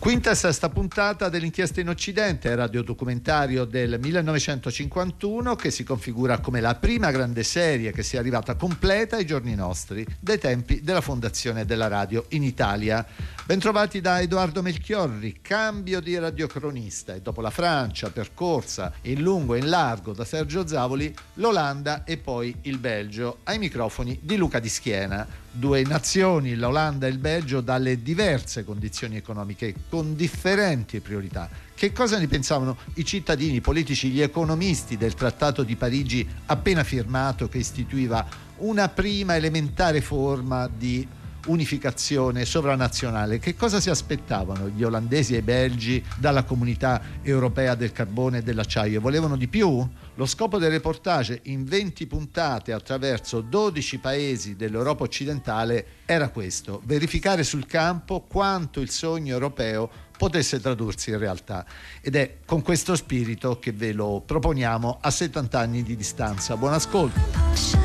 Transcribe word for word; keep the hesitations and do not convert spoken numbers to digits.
Quinta e sesta puntata dell'Inchiesta in Occidente, radiodocumentario del millenovecentocinquantuno, che si configura come la prima grande serie che sia arrivata completa ai giorni nostri, dai tempi della fondazione della radio in Italia. Bentrovati da Edoardo Melchiorri, cambio di radiocronista, e dopo la Francia percorsa in lungo e in largo da Sergio Zavoli, l'Olanda e poi il Belgio, ai microfoni di Luca Di Schiena. Due nazioni, l'Olanda e il Belgio, dalle diverse condizioni economiche, con differenti priorità. Che cosa ne pensavano i cittadini, i politici, gli economisti del Trattato di Parigi appena firmato, che istituiva una prima elementare forma di unificazione sovranazionale? Che cosa si aspettavano gli olandesi e i belgi dalla comunità europea del carbone e dell'acciaio? Volevano di più? Lo scopo del reportage in venti puntate attraverso dodici paesi dell'Europa occidentale era questo: verificare sul campo quanto il sogno europeo potesse tradursi in realtà. Ed è con questo spirito che ve lo proponiamo a settanta anni di distanza. Buon ascolto.